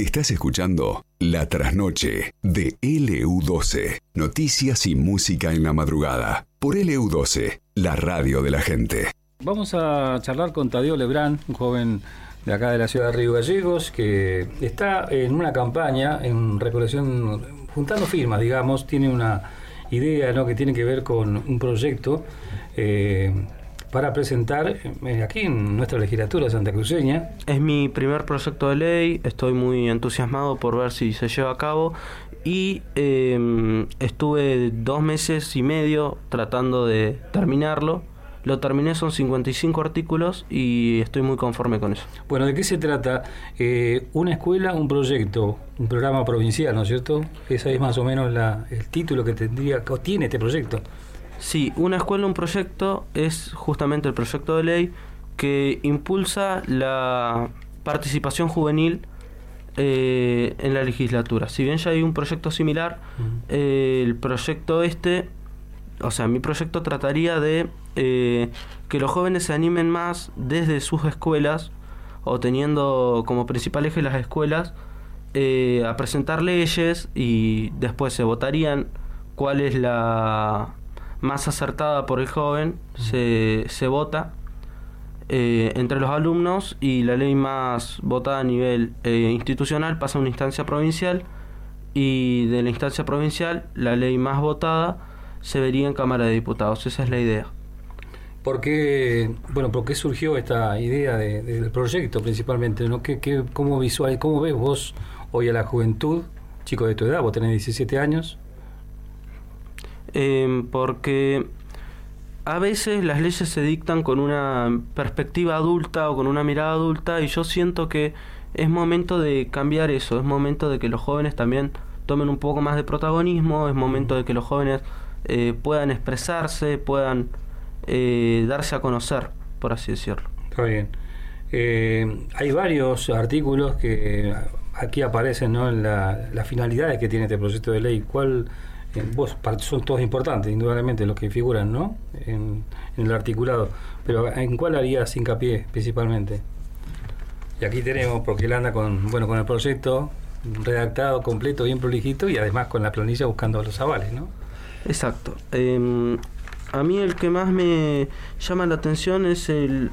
Estás escuchando La Trasnoche de LU12. Noticias y música en la madrugada. Por LU12, la radio de la gente. Vamos a charlar con Tadeo Lebrán, un joven de acá de la ciudad de Río Gallegos, que está en una campaña, en recolección, juntando firmas, digamos. Tiene una idea, ¿no?, que tiene que ver con un proyecto para presentar aquí en nuestra legislatura santacruceña. Es mi primer proyecto de ley, estoy muy entusiasmado por ver si se lleva a cabo y estuve 2 meses y medio tratando de terminarlo. Lo terminé, son 55 artículos y estoy muy conforme con eso. Bueno, ¿de qué se trata? Una escuela, un proyecto, un programa provincial, ¿no es cierto? Ese es más o menos el título que tendría, o tiene este proyecto. Sí, una escuela, un proyecto es justamente el proyecto de ley que impulsa la participación juvenil en la legislatura. Si bien ya hay un proyecto similar, el proyecto mi proyecto trataría de que los jóvenes se animen más desde sus escuelas, o teniendo como principal eje las escuelas, a presentar leyes, y después se votarían cuál es la más acertada por el joven. Se vota entre los alumnos, y la ley más votada a nivel institucional pasa a una instancia provincial, y de la instancia provincial la ley más votada se vería en Cámara de Diputados. Esa es la idea. ¿Por qué surgió esta idea del proyecto principalmente, ¿no? ¿Cómo ves vos hoy a la juventud, chico de tu edad? Vos tenés 17 años. Porque a veces las leyes se dictan con una perspectiva adulta o con una mirada adulta, y yo siento que es momento de cambiar eso. Es momento de que los jóvenes también tomen un poco más de protagonismo. Es momento de que los jóvenes puedan expresarse, puedan darse a conocer, por así decirlo. Está bien. Hay varios artículos que aquí aparecen, ¿no?, en las finalidades que tiene este proyecto de ley. Son todos importantes, indudablemente, los que figuran, ¿no?, en el articulado, pero ¿en cuál harías hincapié principalmente? Y aquí tenemos, porque él anda con el proyecto redactado, completo, bien prolijito, y además con la planilla buscando los avales, ¿no? Exacto. A mí el que más me llama la atención es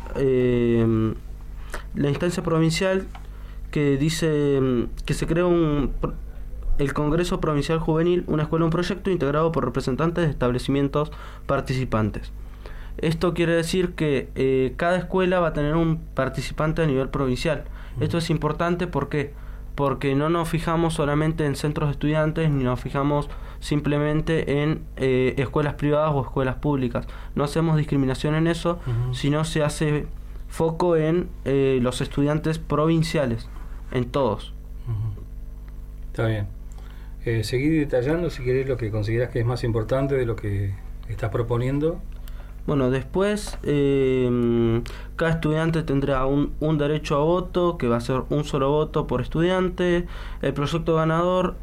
la instancia provincial, que dice que se crea el Congreso Provincial Juvenil, una escuela, un proyecto integrado por representantes de establecimientos participantes. Esto quiere decir que cada escuela va a tener un participante a nivel provincial. Esto es importante porque no nos fijamos solamente en centros de estudiantes, ni nos fijamos simplemente en escuelas privadas o escuelas públicas. No hacemos discriminación en eso, sino se hace foco en los estudiantes provinciales, en todos. Está bien. Seguí detallando, si querés, lo que consideras que es más importante de lo que estás proponiendo. Bueno, después cada estudiante tendrá un derecho a voto, que va a ser un solo voto por estudiante. El proyecto ganador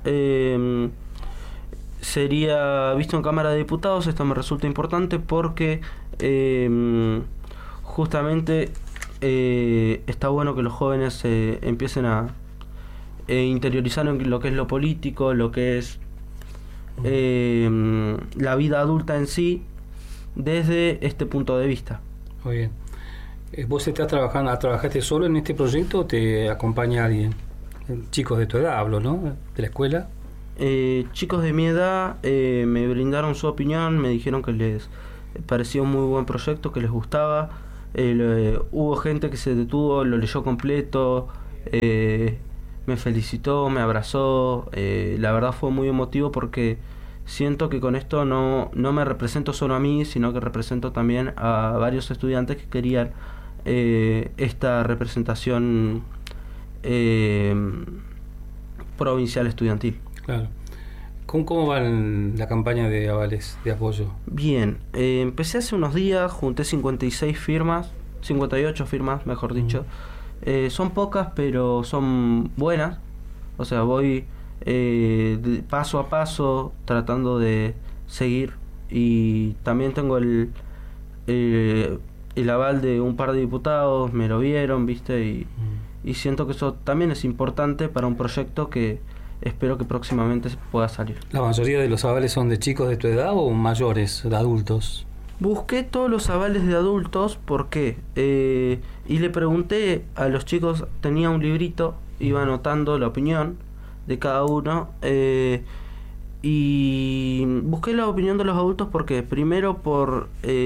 sería visto en Cámara de Diputados. Esto me resulta importante porque justamente está bueno que los jóvenes empiecen a interiorizar en lo que es lo político, lo que es la vida adulta en sí, desde este punto de vista. Muy bien. ¿Vos trabajaste solo en este proyecto o te acompaña alguien? Chicos de tu edad hablo, ¿no?, de la escuela. Chicos de mi edad me brindaron su opinión, me dijeron que les parecía un muy buen proyecto, que les gustaba. Hubo gente que se detuvo, lo leyó completo, me felicitó, me abrazó. La verdad fue muy emotivo, porque siento que con esto no me represento solo a mí, sino que represento también a varios estudiantes que querían esta representación provincial estudiantil. Claro. ¿Cómo va la campaña de avales, de apoyo? Bien, empecé hace unos días, junté 58 firmas, mejor dicho. Son pocas, pero son buenas. O sea, voy paso a paso tratando de seguir, y también tengo el aval de un par de diputados, me lo vieron, ¿viste? y siento que eso también es importante para un proyecto que espero que próximamente pueda salir. ¿La mayoría de los avales son de chicos de tu edad o mayores, de adultos? Busqué todos los avales de adultos, ¿por qué? Y le pregunté a los chicos, tenía un librito, iba anotando la opinión de cada uno, y busqué la opinión de los adultos porque primero por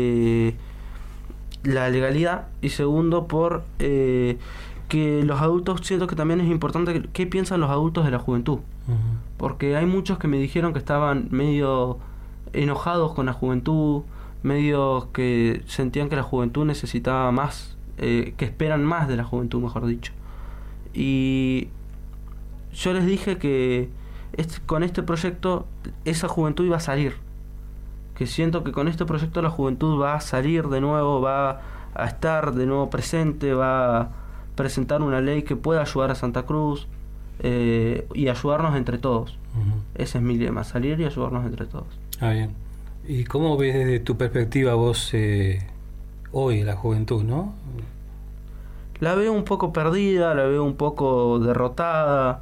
la legalidad y segundo por que los adultos, siento que también es importante qué piensan los adultos de la juventud. Porque hay muchos que me dijeron que estaban medio enojados con la juventud, medio que sentían que la juventud necesitaba más, que esperan más de la juventud, mejor dicho. Y yo les dije que con este proyecto esa juventud iba a salir, que siento que con este proyecto la juventud va a salir de nuevo, va a estar de nuevo presente, va a presentar una ley que pueda ayudar a Santa Cruz y ayudarnos entre todos. Ese es mi lema, salir y ayudarnos entre todos. Bien. ¿Y cómo ves desde tu perspectiva vos hoy la juventud, no? La veo un poco perdida, la veo un poco derrotada,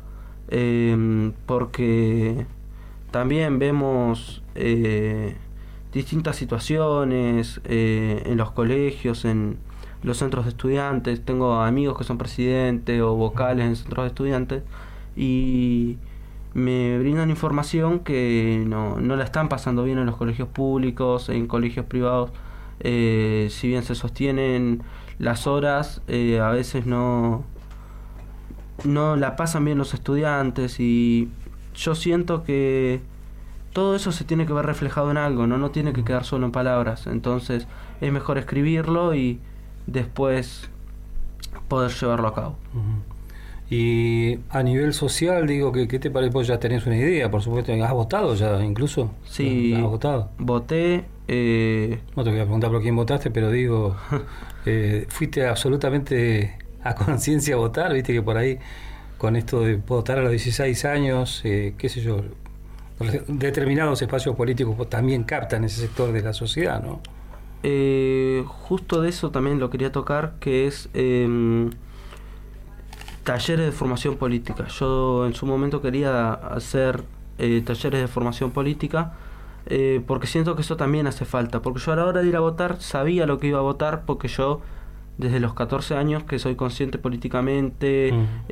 porque también vemos distintas situaciones en los colegios, en los centros de estudiantes. Tengo amigos que son presidentes o vocales en centros de estudiantes y me brindan información que no la están pasando bien en los colegios públicos, en colegios privados. Si bien se sostienen las horas, a veces no la pasan bien los estudiantes, y yo siento que todo eso se tiene que ver reflejado en algo, no tiene que quedar solo en palabras. Entonces es mejor escribirlo y después poder llevarlo a cabo. Y a nivel social, digo, ¿qué te parece? Vos ya tenés una idea, por supuesto. ¿Has votado ya incluso? Sí, ¿Has votado? Voté. No te voy a preguntar por quién votaste, pero digo, fuiste absolutamente a conciencia a votar. Viste que por ahí, con esto de votar a los 16 años, qué sé yo, determinados espacios políticos también captan ese sector de la sociedad, ¿no? Justo de eso también lo quería tocar, que es talleres de formación política. Yo en su momento quería hacer talleres de formación política, porque siento que eso también hace falta, porque yo a la hora de ir a votar sabía lo que iba a votar, porque yo desde los 14 años que soy consciente políticamente,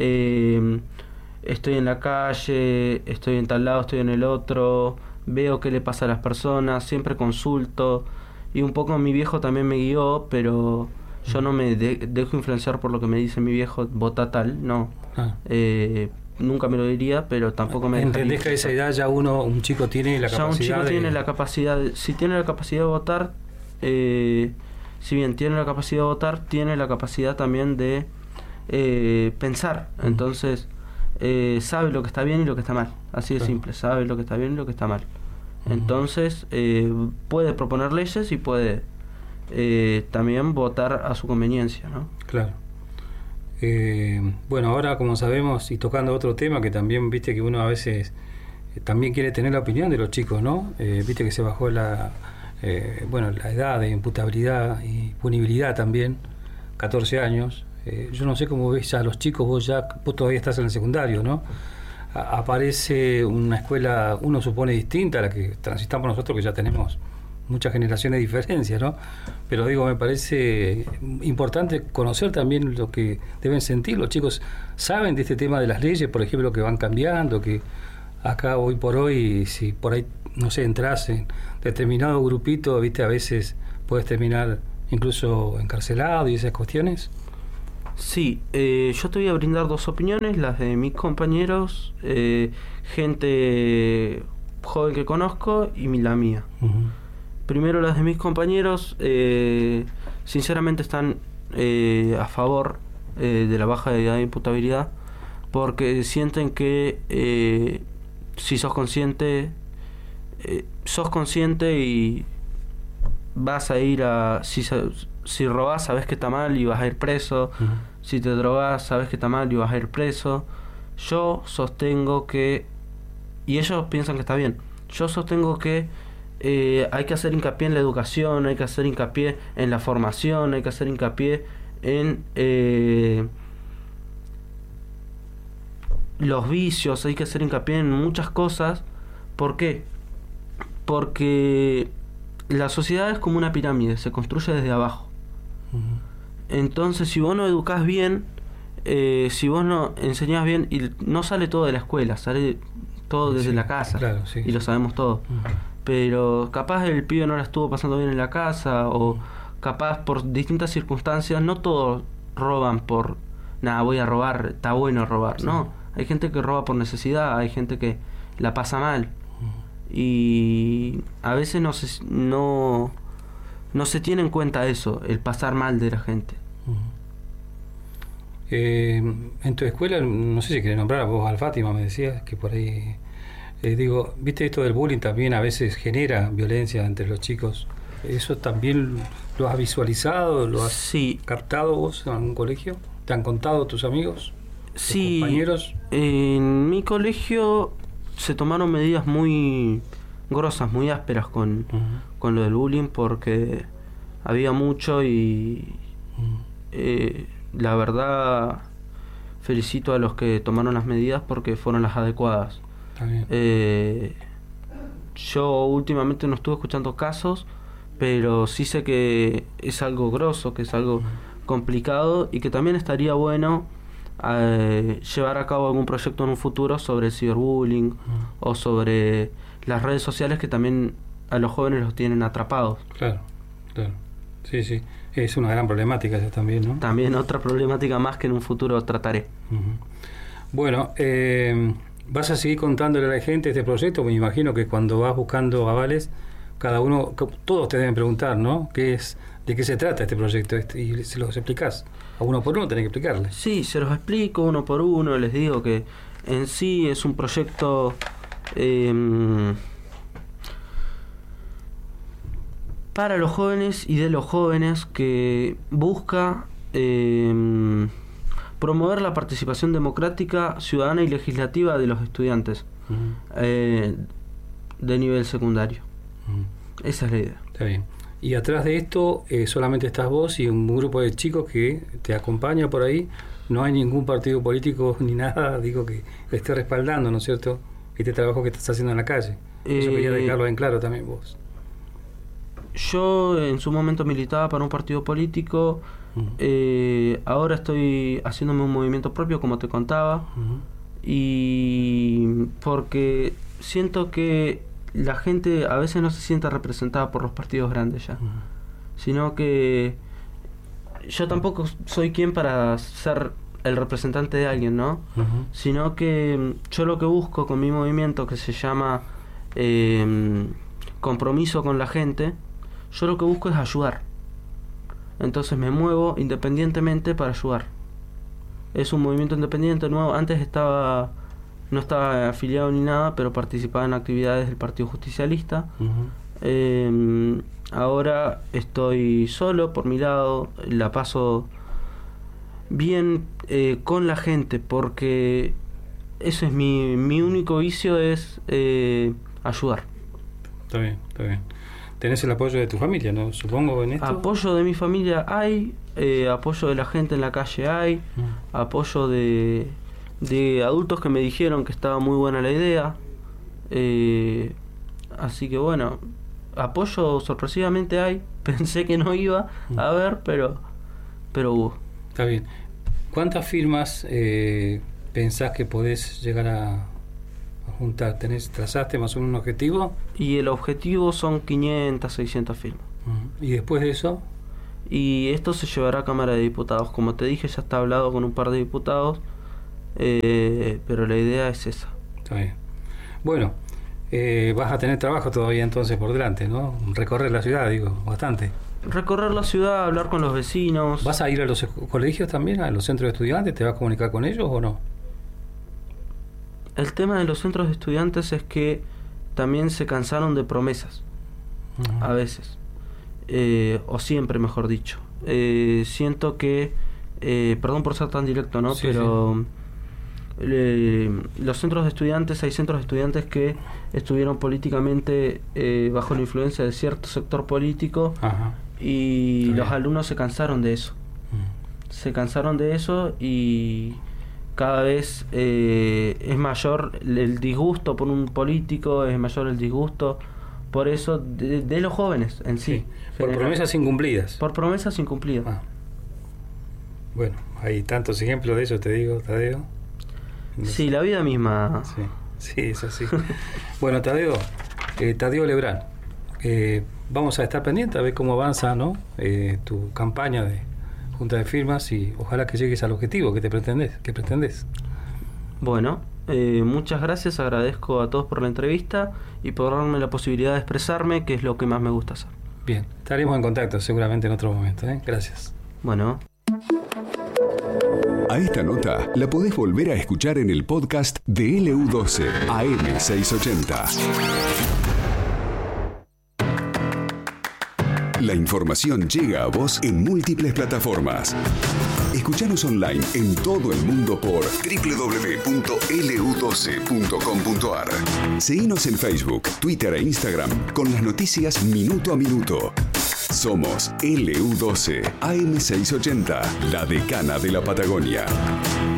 estoy en la calle, estoy en tal lado, estoy en el otro, veo qué le pasa a las personas, siempre consulto, y un poco mi viejo también me guió, pero yo no me dejo influenciar por lo que me dice mi viejo, vota tal, no. Nunca me lo diría, pero tampoco me dejaría. ¿Entendés que a esa edad ya un chico tiene la capacidad? Ya un chico tiene la capacidad, si tiene la capacidad de votar, si bien tiene la capacidad de votar, tiene la capacidad también de pensar. Entonces sabe lo que está bien y lo que está mal, así de simple, sabe lo que está bien y lo que está mal. Entonces puede proponer leyes y puede también votar a su conveniencia, ¿no? Claro. Bueno, ahora como sabemos, y tocando otro tema que también viste que uno a veces también quiere tener la opinión de los chicos, ¿no? Viste que se bajó la edad de imputabilidad y punibilidad también, 14 años. Yo no sé cómo ves a los chicos, vos todavía estás en el secundario, ¿no? Aparece una escuela, uno supone distinta a la que transitamos nosotros, que ya tenemos muchas generaciones de diferencia, ¿no? Pero digo, me parece importante conocer también lo que deben sentir los chicos. ¿Saben de este tema de las leyes, por ejemplo, que van cambiando? Que acá hoy por hoy, si por ahí, no sé, entras en determinado grupito, viste, a veces puedes terminar incluso encarcelado y esas cuestiones. Sí, yo te voy a brindar dos opiniones, las de mis compañeros, gente joven que conozco, y la mía. Primero, las de mis compañeros, sinceramente están a favor de la baja de edad de imputabilidad, porque sienten que si sos consciente y vas a ir a... Si robás, sabes que está mal y vas a ir preso. Si te drogás, sabes que está mal y vas a ir preso. Yo sostengo que... Y ellos piensan que está bien. Yo sostengo que hay que hacer hincapié en la educación, hay que hacer hincapié en la formación, hay que hacer hincapié en los vicios, hay que hacer hincapié en muchas cosas. ¿Por qué? Porque la sociedad es como una pirámide, se construye desde abajo. Entonces, si vos no educás bien, si vos no enseñás bien, y no sale todo de la escuela, sale todo desde la casa, claro, sí, y lo sabemos todo. Pero capaz el pibe no la estuvo pasando bien en la casa, o capaz por distintas circunstancias, no todos roban por, nada, voy a robar, está bueno robar, sí. No, hay gente que roba por necesidad, hay gente que la pasa mal, y a veces no se tiene en cuenta eso, el pasar mal de la gente. En tu escuela, no sé si querés nombrar, vos al Fátima me decías que por ahí, digo, viste, esto del bullying también a veces genera violencia entre los chicos. ¿Eso también lo has visualizado, lo has captado vos en algún colegio? ¿Te han contado tus amigos, tus compañeros? En mi colegio se tomaron medidas muy grosas, muy ásperas con lo del bullying, porque había mucho y la verdad felicito a los que tomaron las medidas porque fueron las adecuadas. Está bien. Yo últimamente no estuve escuchando casos, pero sí sé que es algo grosso, que es algo complicado, y que también estaría bueno llevar a cabo algún proyecto en un futuro sobre el ciberbullying o sobre las redes sociales, que también a los jóvenes los tienen atrapados. Claro. Sí. Es una gran problemática esa también, ¿no? También otra problemática más que en un futuro trataré. Bueno, ¿vas a seguir contándole a la gente este proyecto? Me imagino que cuando vas buscando avales, cada uno, todos te deben preguntar, ¿no? ¿De qué se trata este proyecto? Y se los explicás. A uno por uno tenés que explicarles. Sí, se los explico uno por uno. Les digo que en sí es un proyecto para los jóvenes y de los jóvenes, que busca promover la participación democrática, ciudadana y legislativa de los estudiantes de nivel secundario. Esa es la idea. Está bien. Y atrás de esto solamente estás vos y un grupo de chicos que te acompaña por ahí. No hay ningún partido político ni nada, digo, que le esté respaldando, ¿no es cierto?, este trabajo que estás haciendo en la calle. Eso quería dejarlo en claro también vos. Yo en su momento militaba para un partido político. Ahora estoy haciéndome un movimiento propio, como te contaba, y porque siento que la gente a veces no se siente representada por los partidos grandes ya, sino que yo tampoco soy quien para ser el representante de alguien, ¿no? Sino que yo lo que busco con mi movimiento, que se llama Compromiso con la Gente, yo lo que busco es ayudar. Entonces me muevo independientemente para ayudar. Es un movimiento independiente nuevo. Antes no estaba afiliado ni nada, pero participaba en actividades del Partido Justicialista. Ahora estoy solo por mi lado, la paso bien con la gente, porque eso es mi único vicio, es ayudar. Está bien. Tenés el apoyo de tu familia, ¿no? Supongo en esto. Apoyo de mi familia hay, apoyo de la gente en la calle hay, apoyo de adultos que me dijeron que estaba muy buena la idea, así que bueno, apoyo sorpresivamente hay. Pensé que no iba a haber, pero hubo. Está bien. ¿Cuántas firmas pensás que podés llegar a juntar? ¿Trazaste más o menos un objetivo? Y el objetivo son 500, 600 firmas. ¿Y después de eso? Y esto se llevará a Cámara de Diputados. Como te dije, ya está hablado con un par de diputados, pero la idea es esa. Está bien. Bueno, vas a tener trabajo todavía entonces por delante, ¿no? Recorrer la ciudad, digo, bastante. Recorrer la ciudad, hablar con los vecinos. ¿Vas a ir a los colegios también, a los centros de estudiantes? ¿Te vas a comunicar con ellos o no? El tema de los centros de estudiantes es que también se cansaron de promesas, a veces, o siempre, mejor dicho. Siento que, perdón por ser tan directo, ¿no? Sí, pero los centros de estudiantes, hay centros de estudiantes que estuvieron políticamente bajo la influencia de cierto sector político, y los alumnos se cansaron de eso. Se cansaron de eso y cada vez es mayor el disgusto por un político, es mayor el disgusto por eso de los jóvenes en sí. Por promesas incumplidas. Por promesas incumplidas. Bueno, hay tantos ejemplos de eso, te digo, Tadeo. Sí, la vida misma. Sí, es así. Bueno, Tadeo Lebrán, vamos a estar pendientes a ver cómo avanza, ¿no? Tu campaña de junta de firmas y ojalá que llegues al objetivo que pretendes. Bueno, muchas gracias, agradezco a todos por la entrevista y por darme la posibilidad de expresarme, que es lo que más me gusta hacer. Bien, estaremos en contacto seguramente en otro momento, ¿eh? Gracias. Bueno. A esta nota la podés volver a escuchar en el podcast de LU12 AM680. La información llega a vos en múltiples plataformas. Escuchanos online en todo el mundo por www.lu12.com.ar. Seguinos en Facebook, Twitter e Instagram con las noticias minuto a minuto. Somos LU12 AM680, la decana de la Patagonia.